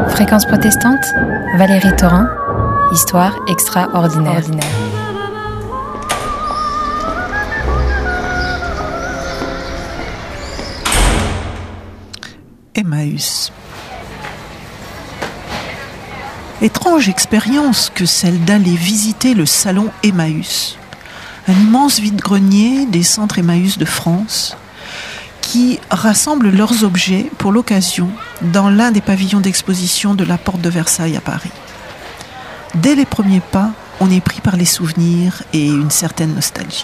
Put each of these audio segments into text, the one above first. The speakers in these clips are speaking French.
Fréquence protestante, Valérie Torrent, histoire extraordinaire. Emmaüs. Étrange expérience que celle d'aller visiter le salon Emmaüs, un immense vide-grenier des centres Emmaüs de France qui rassemblent leurs objets pour l'occasion dans l'un des pavillons d'exposition de la Porte de Versailles à Paris. Dès les premiers pas, on est pris par les souvenirs et une certaine nostalgie.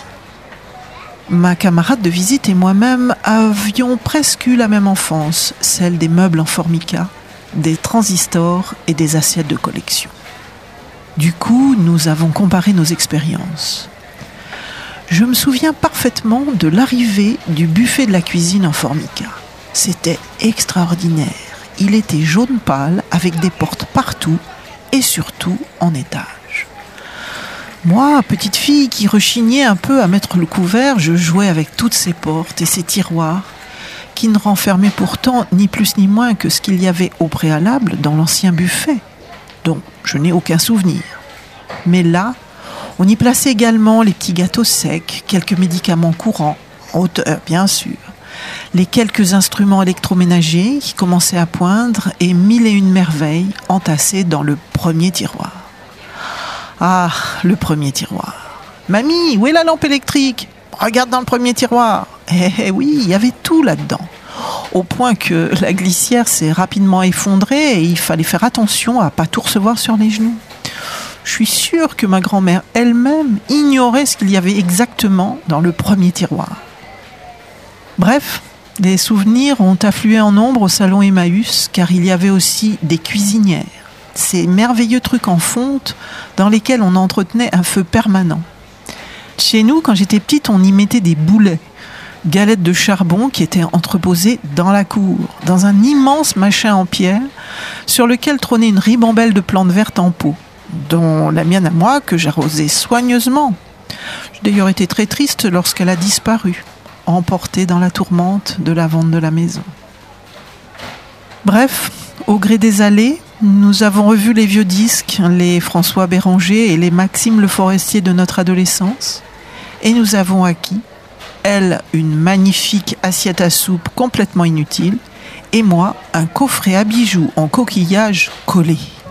Ma camarade de visite et moi-même avions presque eu la même enfance, celle des meubles en formica, des transistors et des assiettes de collection. Du coup, nous avons comparé nos expériences. Je me souviens parfaitement de l'arrivée du buffet de la cuisine en formica. C'était extraordinaire. Il était jaune pâle avec des portes partout et surtout en étage. Moi, petite fille qui rechignait un peu à mettre le couvert, je jouais avec toutes ces portes et ces tiroirs qui ne renfermaient pourtant ni plus ni moins que ce qu'il y avait au préalable dans l'ancien buffet, dont je n'ai aucun souvenir. Mais là, on y plaçait également les petits gâteaux secs, quelques médicaments courants, en hauteur bien sûr, les quelques instruments électroménagers qui commençaient à poindre et 1001 merveilles entassées dans le premier tiroir. Ah, le premier tiroir. Mamie, où est la lampe électrique ? Regarde dans le premier tiroir. Eh oui, il y avait tout là-dedans. Au point que la glissière s'est rapidement effondrée et il fallait faire attention à ne pas tout recevoir sur les genoux. Je suis sûre que ma grand-mère elle-même ignorait ce qu'il y avait exactement dans le premier tiroir. Bref, les souvenirs ont afflué en nombre au salon Emmaüs car il y avait aussi des cuisinières. Ces merveilleux trucs en fonte dans lesquels on entretenait un feu permanent. Chez nous, quand j'étais petite, on y mettait des boulets, galettes de charbon qui étaient entreposées dans la cour, dans un immense machin en pierre sur lequel trônait une ribambelle de plantes vertes en pot, dont la mienne à moi que j'arrosais soigneusement. J'ai d'ailleurs été très triste lorsqu'elle a disparu, emportée dans la tourmente de la vente de la maison. Bref, au gré des allées, nous avons revu les vieux disques, les François Béranger et les Maxime Le Forestier de notre adolescence, et nous avons acquis, elle, une magnifique assiette à soupe complètement inutile, et moi, un coffret à bijoux en coquillage collé.